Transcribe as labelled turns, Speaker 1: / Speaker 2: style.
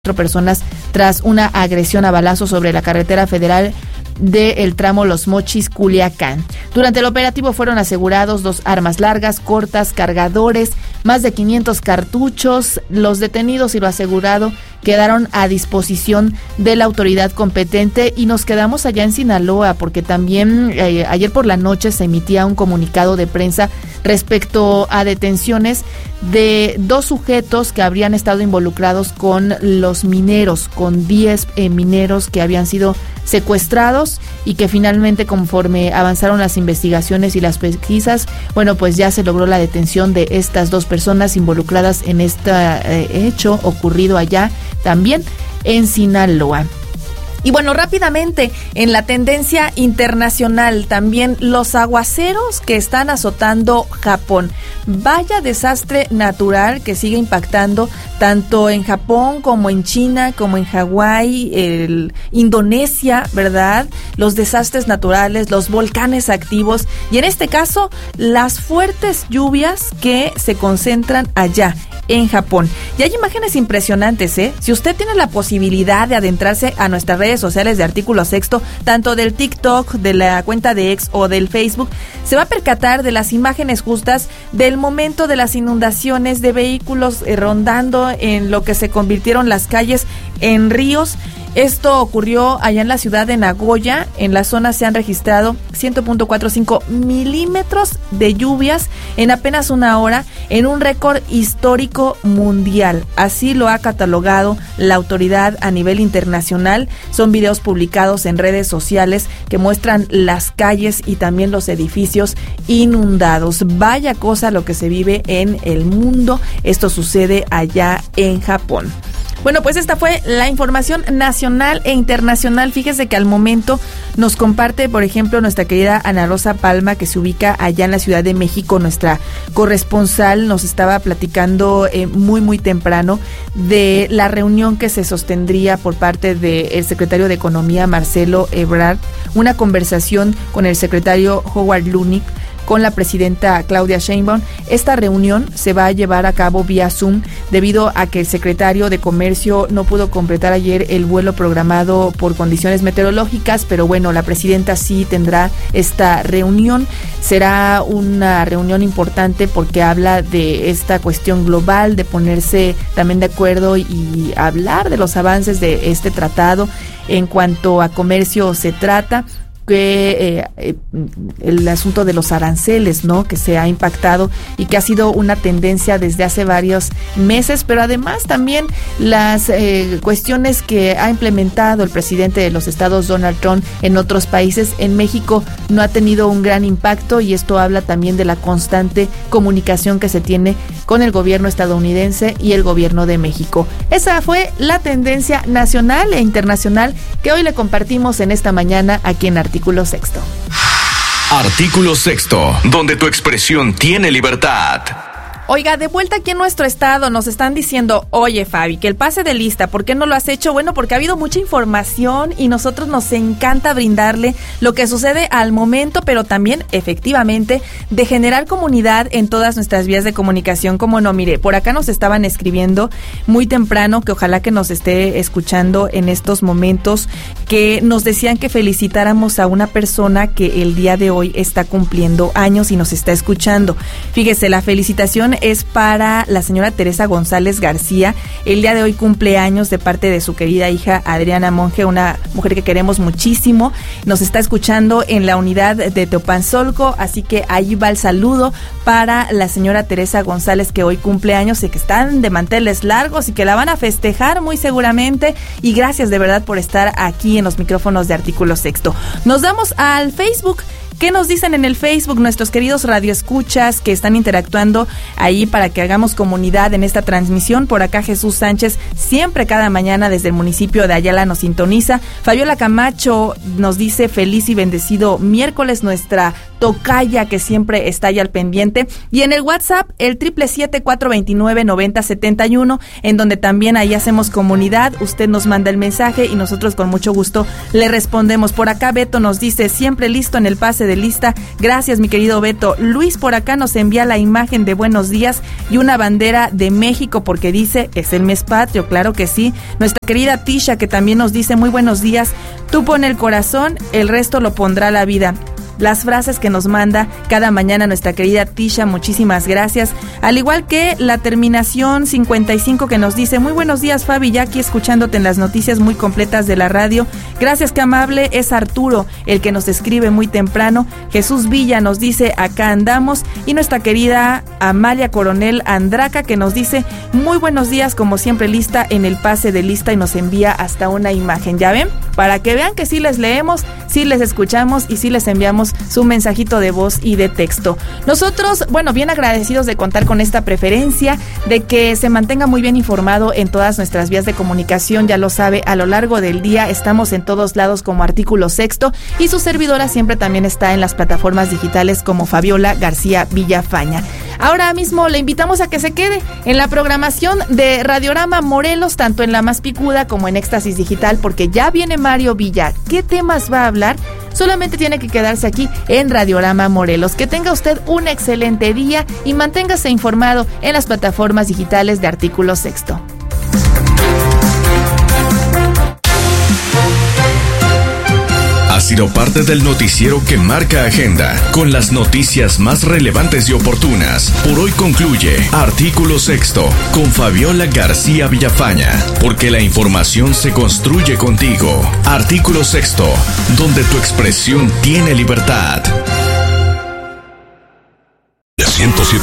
Speaker 1: personas tras una agresión a balazos sobre la carretera federal del tramo Los Mochis-Culiacán. Durante el operativo fueron asegurados 2 armas largas, cortas, cargadores, más de 500 cartuchos. Los detenidos y lo asegurado quedaron a disposición de la autoridad competente y nos quedamos allá en Sinaloa porque también ayer por la noche se emitía un comunicado de prensa respecto a detenciones de 2 sujetos que habrían estado involucrados con los mineros, con 10 mineros que habían sido secuestrados y que finalmente, conforme avanzaron las investigaciones y las pesquisas, bueno, pues ya se logró la detención de estas 2 personas involucradas en este hecho ocurrido allá también en Sinaloa. Y bueno, rápidamente, en la tendencia internacional, también los aguaceros que están azotando Japón. Vaya desastre natural que sigue impactando tanto en Japón como en China, como en Hawái, Indonesia, ¿verdad? Los desastres naturales, los volcanes activos y en este caso, las fuertes lluvias que se concentran allá en Japón. Y hay imágenes impresionantes, ¿eh? Si usted tiene la posibilidad de adentrarse a nuestras redes sociales de Artículo Sexto, tanto del TikTok, de la cuenta de X o del Facebook, se va a percatar de las imágenes justas del momento de las inundaciones de vehículos rondando en lo que se convirtieron las calles en ríos. Esto ocurrió allá en la ciudad de Nagoya. En la zona se han registrado 100.45 milímetros de lluvias en apenas una hora, en un récord histórico mundial. Así lo ha catalogado la autoridad a nivel internacional. Son videos publicados en redes sociales que muestran las calles y también los edificios inundados. Vaya cosa lo que se vive en el mundo. Esto sucede allá en Japón. Bueno, pues esta fue la información nacional e internacional. Fíjese que al momento nos comparte, por ejemplo, nuestra querida Ana Rosa Palma, que se ubica allá en la Ciudad de México, nuestra corresponsal, nos estaba platicando muy temprano de la reunión que se sostendría por parte del secretario de Economía, Marcelo Ebrard, una conversación con el secretario Howard Lutnick, con la presidenta Claudia Sheinbaum. Esta reunión se va a llevar a cabo vía Zoom debido a que el secretario de Comercio no pudo completar ayer el vuelo programado por condiciones meteorológicas, pero bueno, la presidenta sí tendrá esta reunión. Será una reunión importante porque habla de esta cuestión global, de ponerse también de acuerdo y hablar de los avances de este tratado en cuanto a comercio se trata. Que el asunto de los aranceles, ¿no?, que se ha impactado y que ha sido una tendencia desde hace varios meses, pero además también las cuestiones que ha implementado el presidente de los Estados, Donald Trump, en otros países. En México no ha tenido un gran impacto y esto habla también de la constante comunicación que se tiene con el gobierno estadounidense y el gobierno de México. Esa fue la tendencia nacional e internacional que hoy le compartimos en esta mañana aquí en Artículo Sexto.
Speaker 2: Artículo Sexto, donde tu expresión tiene libertad.
Speaker 1: Oiga, de vuelta aquí en nuestro estado nos están diciendo, oye Fabi, que el pase de lista, ¿por qué no lo has hecho? Bueno, porque ha habido mucha información y nosotros nos encanta brindarle lo que sucede al momento, pero también efectivamente de generar comunidad en todas nuestras vías de comunicación. Como no, mire, por acá nos estaban escribiendo muy temprano que ojalá que nos esté escuchando en estos momentos, que nos decían que felicitáramos a una persona que el día de hoy está cumpliendo años y nos está escuchando. Fíjese, la felicitación es para la señora Teresa González García. El día de hoy cumple años de parte de su querida hija Adriana Monge, una mujer que queremos muchísimo. Nos está escuchando en la unidad de Teopanzolco, así que ahí va el saludo para la señora Teresa González, que hoy cumple años y que están de manteles largos y que la van a festejar muy seguramente. Y gracias de verdad por estar aquí en los micrófonos de Artículo Sexto. Nos damos al Facebook. ¿Qué nos dicen en el Facebook nuestros queridos radioescuchas que están interactuando ahí para que hagamos comunidad en esta transmisión? Por acá Jesús Sánchez, siempre cada mañana desde el municipio de Ayala nos sintoniza. Fabiola Camacho nos dice feliz y bendecido miércoles, nuestra tocaya que siempre está ahí al pendiente. Y en el WhatsApp, el 777-429-9071, en donde también ahí hacemos comunidad. Usted nos manda el mensaje y nosotros con mucho gusto le respondemos. Por acá Beto nos dice, siempre listo en el pase de de lista. Gracias, mi querido Beto. Luis por acá nos envía la imagen de buenos días y una bandera de México porque dice, es el mes patrio, claro que sí. Nuestra querida Tisha que también nos dice, muy buenos días, tú pon el corazón, el resto lo pondrá la vida. Las frases que nos manda cada mañana nuestra querida Tisha, muchísimas gracias. Al igual que la terminación 55 que nos dice, muy buenos días Fabi, ya aquí escuchándote en las noticias muy completas de la radio. Gracias, qué amable, es Arturo el que nos escribe muy temprano. Jesús Villa nos dice, acá andamos. Y nuestra querida Amalia Coronel Andraca que nos dice, muy buenos días, como siempre lista en el pase de lista y nos envía hasta una imagen. ¿Ya ven? Para que vean que sí les leemos, sí les escuchamos y sí les enviamos su mensajito de voz y de texto. Nosotros, bueno, bien agradecidos de contar con esta preferencia, de que se mantenga muy bien informado en todas nuestras vías de comunicación, ya lo sabe, a lo largo del día estamos en todos lados como Artículo Sexto y su servidora siempre también está en las plataformas digitales como Fabiola García Villafaña. Ahora mismo le invitamos a que se quede en la programación de Radiorama Morelos, tanto en La Más Picuda como en Éxtasis Digital, porque ya viene Mario Villa. ¿Qué temas va a hablar? Solamente tiene que quedarse aquí en Radiorama Morelos. Que tenga usted un excelente día y manténgase informado en las plataformas digitales de Artículo Sexto.
Speaker 2: Ha sido parte del noticiero que marca agenda, con las noticias más relevantes y oportunas. Por hoy concluye Artículo Sexto con Fabiola García Villafaña, porque la información se construye contigo. Artículo Sexto, donde tu expresión tiene libertad. 107.